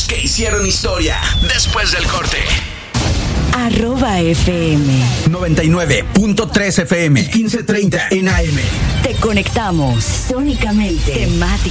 que hicieron historia, después del corte. @FM 99.3 FM y 1530 en AM. Te conectamos sónicamente. Temática.